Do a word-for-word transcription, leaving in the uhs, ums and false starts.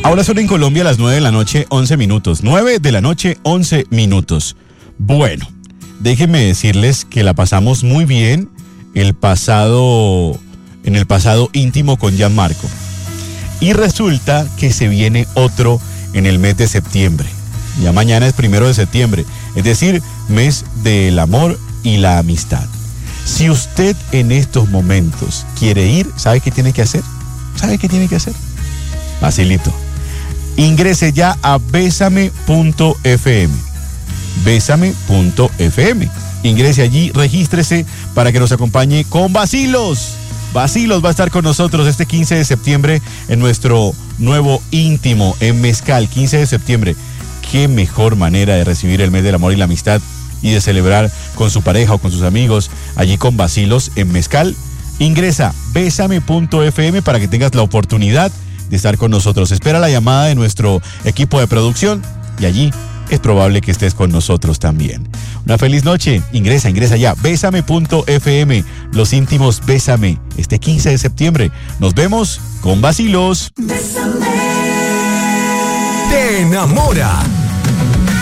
Ahora son en Colombia las nueve de la noche, once minutos. nueve de la noche, once minutos. Bueno, déjenme decirles que la pasamos muy bien el pasado, en el pasado íntimo con Gianmarco. Y resulta que se viene otro en el mes de septiembre. Ya mañana es primero de septiembre, es decir, mes del amor y la amistad. Si usted en estos momentos quiere ir, ¿sabe qué tiene que hacer? ¿Sabe qué tiene que hacer? Facilito. Ingrese ya a besame punto efe eme. besame punto efe eme. Ingrese allí, regístrese para que nos acompañe con Bacilos. Bacilos va a estar con nosotros este quince de septiembre en nuestro nuevo íntimo en Mezcal. quince de septiembre. Qué mejor manera de recibir el mes del amor y la amistad y de celebrar con su pareja o con sus amigos allí con Bacilos en Mezcal. Ingresa besame punto efe eme para que tengas la oportunidad de estar con nosotros. Espera la llamada de nuestro equipo de producción y allí es probable que estés con nosotros también. Una feliz noche. Ingresa, ingresa ya. besame punto efe eme. Los íntimos Bésame. Este quince de septiembre. Nos vemos con Bacilos. Bésame. Te enamora.